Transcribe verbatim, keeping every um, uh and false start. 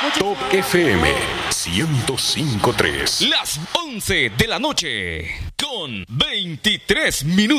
Top F M ciento cinco punto tres. Las once de la noche con veintitrés minutos.